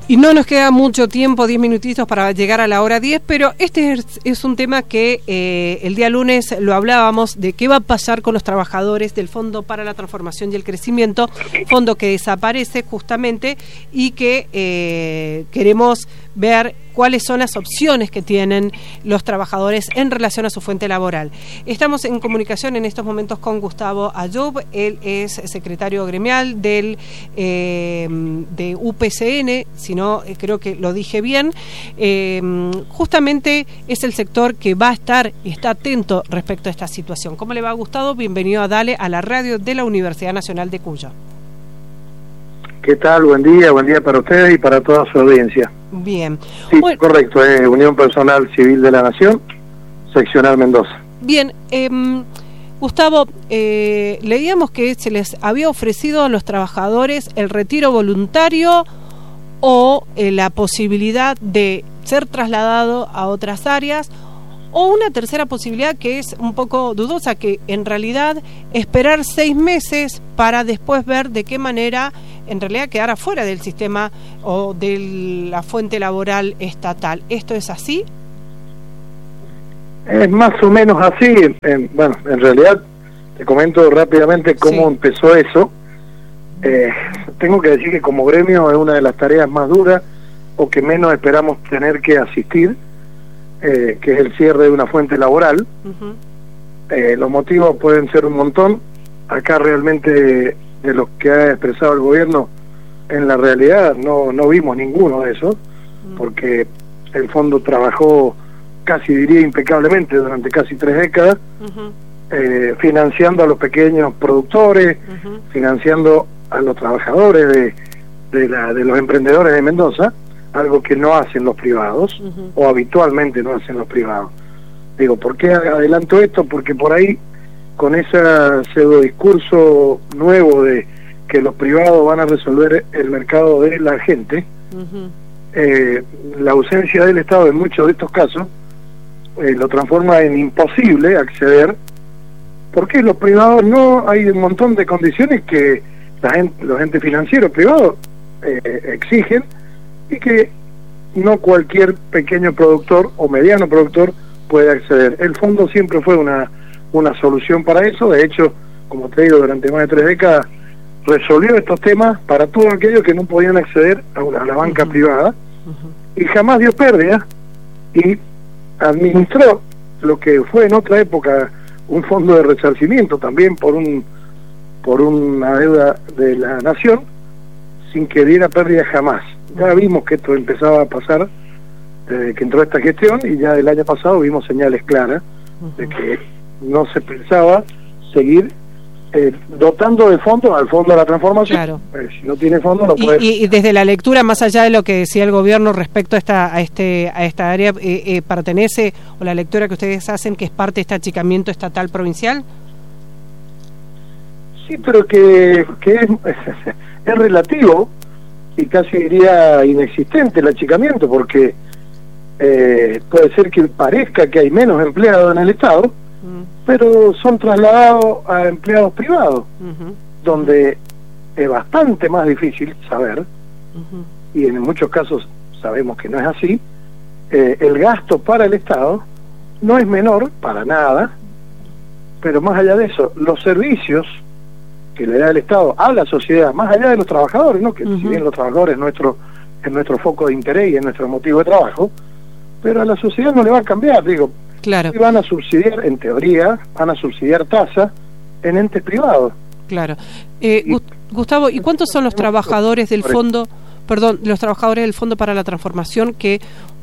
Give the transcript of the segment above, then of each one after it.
Y no nos queda mucho tiempo, 10 minutitos para llegar a la hora 10, pero este es un tema que el día lunes lo hablábamos, de qué va a pasar con los trabajadores del Fondo para la Transformación y el Crecimiento, fondo que desaparece justamente y que queremos ver cuáles son las opciones que tienen los trabajadores en relación a su fuente laboral. Estamos en comunicación en estos momentos con Gustavo Ayub, él es secretario gremial de UPCN, si no creo que lo dije bien. Justamente es el sector que va a estar y está atento respecto a esta situación. ¿Cómo le va, Gustavo? Bienvenido a Dale, a la radio de la Universidad Nacional de Cuyo. ¿Qué tal? Buen día para ustedes y para toda su audiencia. Bien. Sí, bueno, correcto, Unión Personal Civil de la Nación, seccional Mendoza. Bien, Gustavo, leíamos que se les había ofrecido a los trabajadores el retiro voluntario o la posibilidad de ser trasladado a otras áreas, o una tercera posibilidad que es un poco dudosa, que en realidad esperar 6 meses para después ver de qué manera en realidad quedar afuera del sistema o de la fuente laboral estatal. ¿Esto es así? Es más o menos así. Bueno, en realidad te comento rápidamente cómo empezó eso. Tengo que decir que como gremio es una de las tareas más duras o que menos esperamos tener que asistir, que es el cierre de una fuente laboral. Los motivos pueden ser un montón. Acá realmente de los que ha expresado el gobierno, en la realidad no vimos ninguno de esos, porque el fondo trabajó casi, diría, impecablemente durante casi 3 décadas, financiando a los pequeños productores, financiando a los trabajadores de los emprendedores de Mendoza, algo que no hacen los privados, o habitualmente no hacen los privados. Digo, ¿por qué adelanto esto? Porque por ahí, con ese pseudo discurso nuevo de que los privados van a resolver el mercado de la gente, la ausencia del Estado en muchos de estos casos lo transforma en imposible acceder, porque los privados no, hay un montón de condiciones que los entes financieros privados exigen, y que no cualquier pequeño productor o mediano productor puede acceder. El fondo siempre fue una solución para eso. De hecho, como te digo, durante más de 3 décadas resolvió estos temas para todos aquellos que no podían acceder a la banca privada, y jamás dio pérdida, y administró lo que fue en otra época un fondo de resarcimiento también por una deuda de la nación, sin que diera pérdida jamás. Ya vimos que esto empezaba a pasar desde que entró esta gestión, y ya el año pasado vimos señales claras de que no se pensaba seguir dotando de fondos al Fondo de la Transformación. Claro. Si no tiene fondo no puede. Y desde la lectura, más allá de lo que decía el gobierno respecto a esta área, ¿pertenece, o la lectura que ustedes hacen, que es parte de este achicamiento estatal provincial? Sí, pero que es relativo y casi diría inexistente el achicamiento, porque puede ser que parezca que hay menos empleados en el Estado, pero son trasladados a empleados privados, donde es bastante más difícil saber, y en muchos casos sabemos que no es así. El gasto para el Estado no es menor para nada, pero más allá de eso, los servicios que le da el Estado a la sociedad, más allá de los trabajadores, ¿no? Que si bien los trabajadores es nuestro foco de interés y es nuestro motivo de trabajo, pero a la sociedad no le va a cambiar. Digo, claro, y van a subsidiar, en teoría, van a subsidiar tasas en entes privados. Claro. Gustavo, ¿y cuántos son los trabajadores del fondo, los trabajadores del Fondo para la Transformación que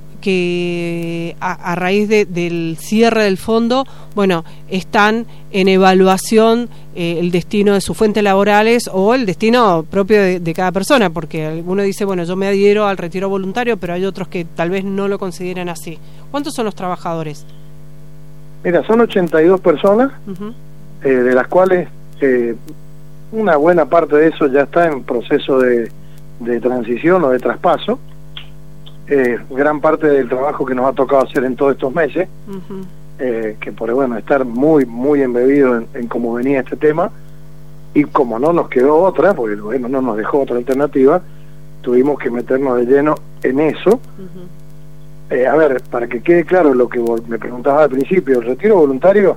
a raíz del cierre del fondo, bueno, están en evaluación el destino de sus fuentes laborales o el destino propio de cada persona? Porque alguno dice, bueno, yo me adhiero al retiro voluntario, pero hay otros que tal vez no lo consideran así. ¿Cuántos son los trabajadores? Mira, son 82 personas, de las cuales una buena parte de eso ya está en proceso de transición o de traspaso. Gran parte del trabajo que nos ha tocado hacer en todos estos meses, que por estar muy embebido en cómo venía este tema, y como no nos quedó otra, porque el gobierno no nos dejó otra alternativa, tuvimos que meternos de lleno en eso. A ver, para que quede claro lo que me preguntabas al principio, el retiro voluntario,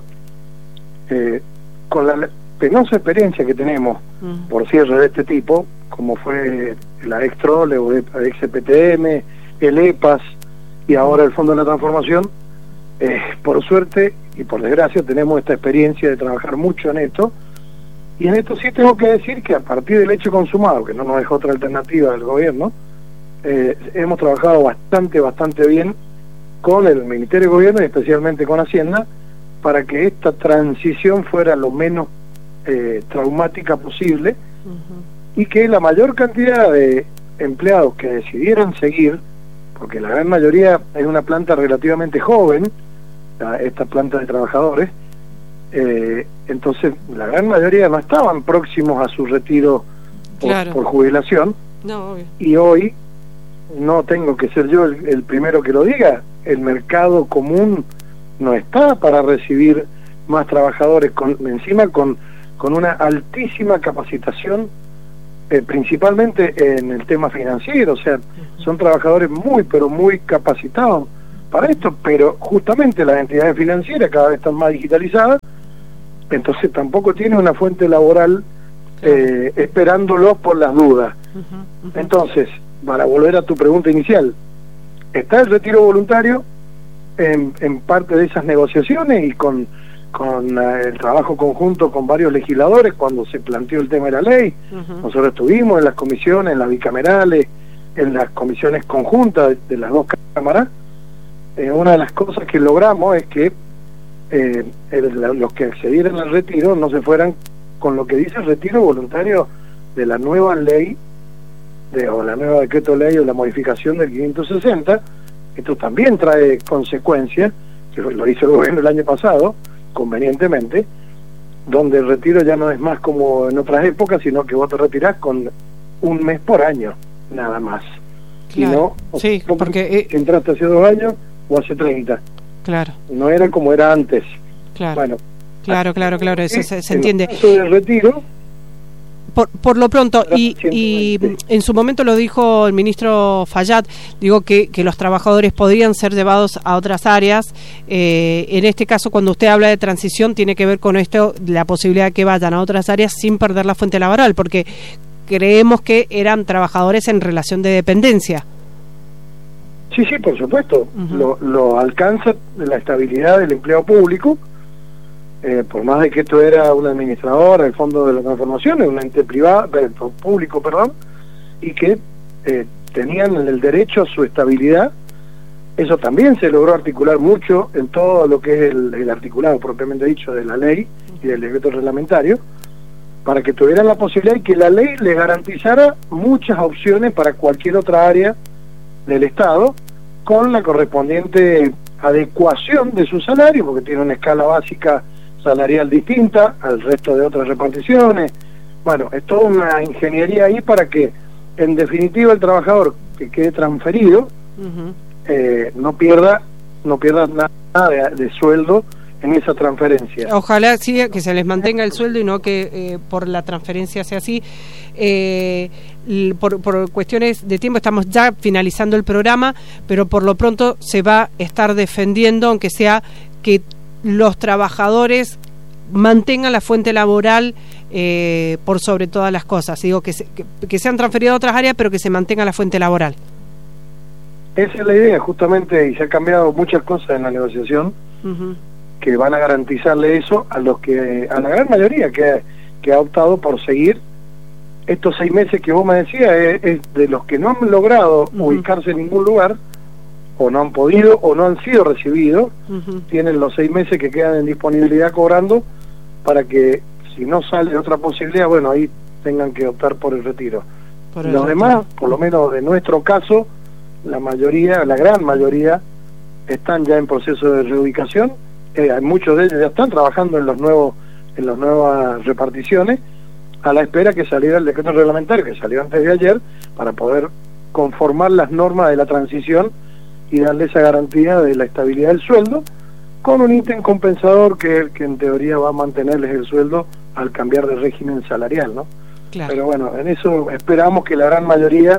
con la penosa experiencia que tenemos por cierre de este tipo, como fue la Extrole o ex-PTM, el EPAS y ahora el Fondo de la Transformación, por suerte y por desgracia tenemos esta experiencia de trabajar mucho en esto, y en esto sí tengo que decir que a partir del hecho consumado, que no nos dejó otra alternativa del gobierno, hemos trabajado bastante bien con el Ministerio de Gobierno y especialmente con Hacienda para que esta transición fuera lo menos traumática posible y que la mayor cantidad de empleados que decidieran seguir, porque la gran mayoría es una planta relativamente joven, esta planta de trabajadores, entonces la gran mayoría no estaban próximos a su retiro por jubilación. No, obvio. Y hoy no tengo que ser yo el primero que lo diga, el mercado común no está para recibir más trabajadores, encima con una altísima capacitación, principalmente en el tema financiero, o sea, son trabajadores pero muy capacitados para esto, pero justamente las entidades financieras cada vez están más digitalizadas, entonces tampoco tiene una fuente laboral esperándolos por las dudas. Entonces, para volver a tu pregunta inicial, está el retiro voluntario en parte de esas negociaciones y con el trabajo conjunto con varios legisladores cuando se planteó el tema de la ley. Nosotros estuvimos en las comisiones, en las bicamerales, en las comisiones conjuntas de las dos cámaras. Una de las cosas que logramos es que los que accedieran al retiro no se fueran con lo que dice el retiro voluntario de la nueva ley o la nueva decreto ley o la modificación del 560. Esto también trae consecuencias, que lo hizo el gobierno el año pasado, convenientemente, donde el retiro ya no es más como en otras épocas, sino que vos te retirás con un mes por año, nada más. Claro. Y no, sí, porque entraste hace 2 años o hace 30. Claro. No era como era antes. Claro. Bueno. Claro, eso se entiende. En el caso del retiro, por lo pronto, y en su momento lo dijo el ministro Fayad, digo que los trabajadores podrían ser llevados a otras áreas. En este caso, cuando usted habla de transición, tiene que ver con esto, la posibilidad de que vayan a otras áreas sin perder la fuente laboral, porque creemos que eran trabajadores en relación de dependencia. Sí, por supuesto. Lo alcanza la estabilidad del empleo público. Por más de que esto era una administradora, el Fondo de la Transformación, un ente privado, público, y que tenían el derecho a su estabilidad. Eso también se logró articular mucho en todo lo que es el articulado propiamente dicho de la ley y del decreto reglamentario, para que tuvieran la posibilidad y que la ley les garantizara muchas opciones para cualquier otra área del Estado, con la correspondiente adecuación de su salario, porque tiene una escala básica salarial distinta al resto de otras reparticiones. Bueno, es toda una ingeniería ahí para que en definitiva el trabajador que quede transferido no pierda nada de sueldo en esa transferencia. Ojalá sí que se les mantenga el sueldo y no que por la transferencia sea así. Por cuestiones de tiempo estamos ya finalizando el programa, pero por lo pronto se va a estar defendiendo, aunque sea que los trabajadores mantengan la fuente laboral por sobre todas las cosas. Digo que sean transferidos a otras áreas, pero que se mantenga la fuente laboral. Esa es la idea, justamente, y se han cambiado muchas cosas en la negociación que van a garantizarle eso a la gran mayoría que ha optado por seguir. Estos 6 meses que vos me decías es de los que no han logrado ubicarse en ningún lugar, o no han podido o no han sido recibidos. Tienen los 6 meses que quedan en disponibilidad cobrando, para que si no sale otra posibilidad, bueno, ahí tengan que optar por el retiro. Los demás, por lo menos de nuestro caso, la gran mayoría están ya en proceso de reubicación. Muchos de ellos ya están trabajando en las nuevas reparticiones, a la espera que saliera el decreto reglamentario que salió antes de ayer, para poder conformar las normas de la transición y darle esa garantía de la estabilidad del sueldo, con un ítem compensador que en teoría va a mantenerles el sueldo al cambiar de régimen salarial, ¿no? Claro. Pero bueno, en eso esperamos que la gran mayoría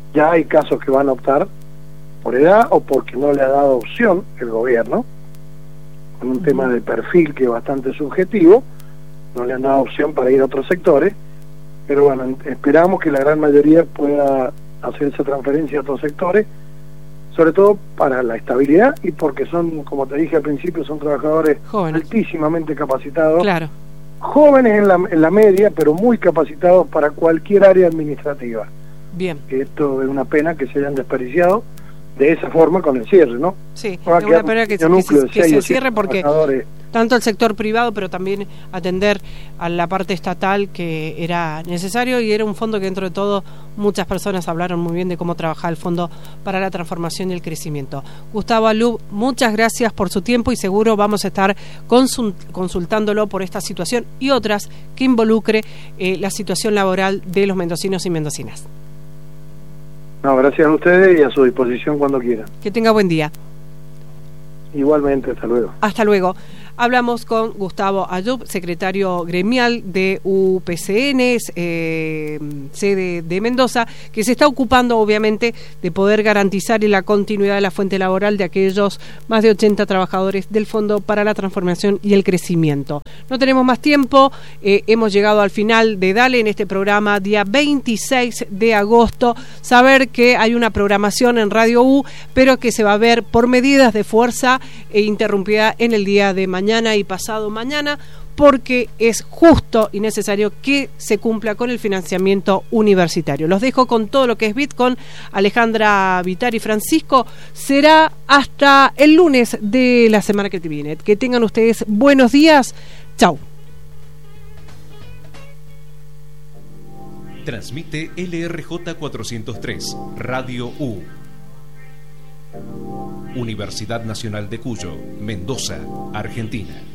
Ya hay casos que van a optar por edad o porque no le ha dado opción el gobierno, con un tema de perfil que es bastante subjetivo, no le han dado opción para ir a otros sectores, pero bueno, esperamos que la gran mayoría pueda hacer esa transferencia a otros sectores, sobre todo para la estabilidad y porque son, como te dije al principio, son trabajadores jóvenes, altísimamente capacitados, claro, jóvenes en la media, pero muy capacitados para cualquier área administrativa. Bien. Esto es una pena que se hayan desperdiciado de esa forma con el cierre, ¿no? Sí, es una pena que se cierre porque tanto el sector privado, pero también atender a la parte estatal que era necesario, y era un fondo que dentro de todo muchas personas hablaron muy bien de cómo trabajar el Fondo para la Transformación y el Crecimiento. Gustavo Alub, muchas gracias por su tiempo y seguro vamos a estar consultándolo por esta situación y otras que involucre la situación laboral de los mendocinos y mendocinas. No, gracias a ustedes y a su disposición cuando quieran. Que tenga buen día. Igualmente, hasta luego. Hasta luego. Hablamos con Gustavo Alub, secretario gremial de UPCN, sede de Mendoza, que se está ocupando obviamente de poder garantizar la continuidad de la fuente laboral de aquellos más de 80 trabajadores del Fondo para la Transformación y el Crecimiento. No tenemos más tiempo, hemos llegado al final de Dale en este programa, día 26 de agosto. Saber que hay una programación en Radio U, pero que se va a ver por medidas de fuerza e interrumpida en el día de mañana y pasado mañana, porque es justo y necesario que se cumpla con el financiamiento universitario. Los dejo con todo lo que es BIT con Alejandra Vitari Francisco. Será hasta el lunes de la semana que viene. Que tengan ustedes buenos días. Chau. Transmite LRJ 403, Radio U. Universidad Nacional de Cuyo, Mendoza, Argentina.